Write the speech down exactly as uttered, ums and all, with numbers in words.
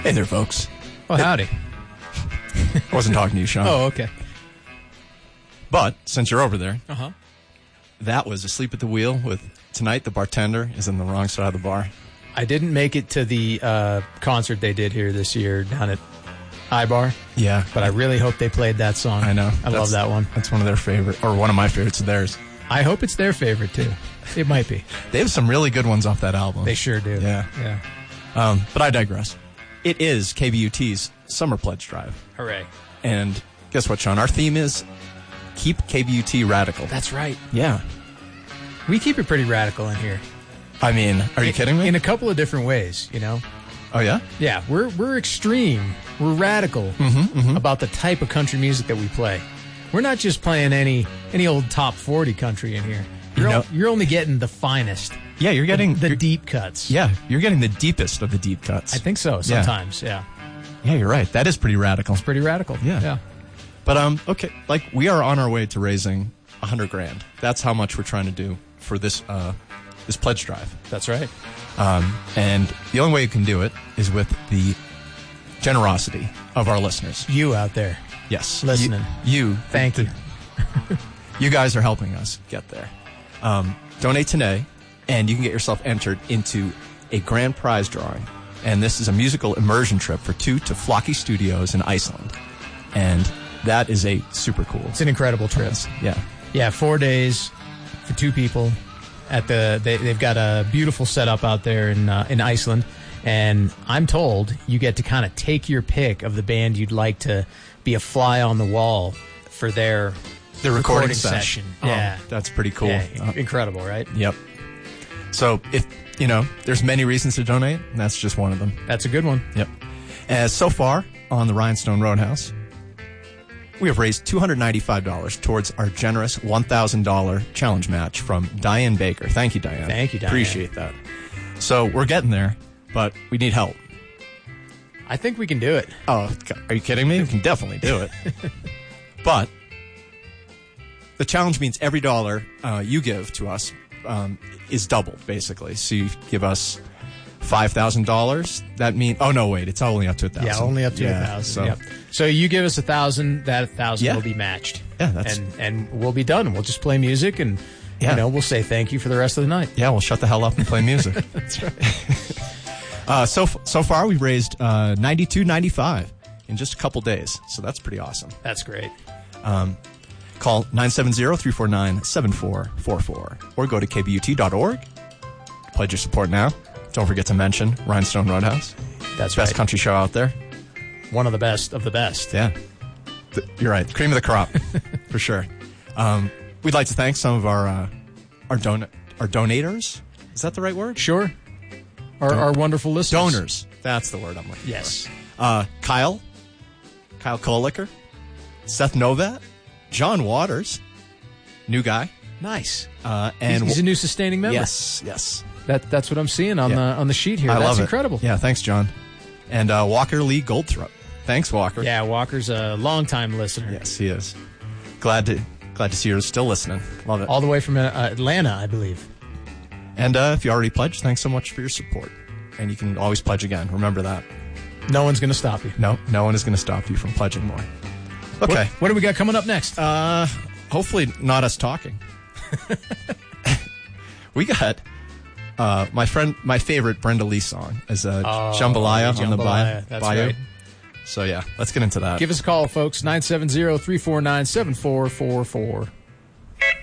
Hey there, folks. Oh, howdy. I wasn't talking to you, Sean. Oh, okay. But since you're over there, Uh-huh. that was Asleep at the Wheel with Tonight the Bartender is on the Wrong Side of the Bar. I didn't make it to the uh, concert they did here this year down at iBar, Yeah. but I really hope they played that song. I know. I love That's- that one. That's one of their favorite, or one of my favorites of theirs. I hope it's their favorite, too. It might be. They have some really good ones off that album. They sure do. Yeah. Yeah. Um, but I digress. It is K B U T's Summer Pledge Drive. Hooray. And guess what, Sean? Our theme is Keep K B U T Radical. That's right. Yeah. We keep it pretty radical in here. I mean, are you in, kidding me? In a couple of different ways, you know? Oh, yeah? Yeah, we're we're extreme. We're radical Mm-hmm, mm-hmm. about the type of country music that we play. We're not just playing any any old top forty country in here. You're, You know- o- you're only getting the finest, Yeah, you're getting the you're- deep cuts. Yeah, you're getting the deepest of the deep cuts. I think so, sometimes, yeah. Yeah, you're right. That is pretty radical. Pretty radical. Yeah. Yeah. But um, okay, like we are on our way to raising a hundred grand. That's how much we're trying to do for this uh, this pledge drive. That's right. Um, and the only way you can do it is with the generosity of our listeners. You out there. Yes, Listening. You, you Thank the- you. you guys are helping us get there. Um, donate today, and you can get yourself entered into a grand prize drawing. And this is a musical immersion trip for two to Flocky Studios in Iceland. And that is a super cool. It's an incredible trip. Yeah. Yeah, four days for two people. At the they, they've got a beautiful setup out there in uh, in Iceland, and I'm told you get to kind of take your pick of the band you'd like to be a fly on the wall for their The recording, recording session. session. Oh, Yeah. that's pretty cool. Yeah, Uh, incredible, right? Yep. So if you know, there's many reasons to donate, and that's just one of them. That's a good one. Yep. As so far on the Rhinestone Roadhouse, we have raised two hundred ninety-five dollars towards our generous one thousand dollars challenge match from Diane Baker. Thank you, Diane. Thank you, Diane. Appreciate that. So we're getting there, but we need help. I think we can do it. Oh, are you kidding me? We can definitely do it. But the challenge means every dollar uh, you give to us um, is doubled, basically. So you give us five thousand dollars. That means, oh, no, wait, it's only up to one thousand dollars. Yeah, only up to a Yeah, thousand. So, Yep. So you give us a thousand, that thousand Yeah. will be matched. Yeah, that's- and and we'll be done. We'll just play music, and Yeah. you know we'll say thank you for the rest of the night. yeah, we'll shut the hell up and play music. That's right. uh, so so far, we've raised uh, ninety-two ninety-five in just a couple days. So that's pretty awesome. That's great. Call nine seven zero, three four nine, seven four four four or go to k b u t dot org. Pledge your support now. Don't forget to mention Rhinestone Roadhouse. That's Best right. country show out there. One of the best of the best. Yeah. Th- You're right. Cream of the crop, for sure. Um, we'd like to thank some of our uh, our don- our donators. Is that the right word? Sure. Our, our wonderful listeners. Donors. That's the word I'm looking Yes. for. Uh, Kyle. Kyle Kolicker. Seth Novat. John Waters. New guy. Nice. Uh, And and he's, he's a new sustaining member. yes, yes. That that's what I'm seeing on Yeah. the on the sheet here. I That's love it. incredible. Yeah, thanks, John. And uh, Walker Lee Goldthroat. Thanks, Walker. Yeah, Walker's a longtime listener. Yes, he is. Glad to glad to see you're still listening. Love it. All the way from uh, Atlanta, I believe. And uh, if you already pledged, thanks so much for your support. And you can always pledge again. Remember that. No one's going to stop you. No, no one is going to stop you from pledging more. Okay. What, what do we got coming up next? Uh, hopefully not us talking. We got uh, my friend, my favorite Brenda Lee song is uh, Oh, Jambalaya on the Jambalaya. Bayou. That's Bayou. right. So yeah, let's get into that. Give us a call, folks. nine seven zero, three four nine, seven four four four.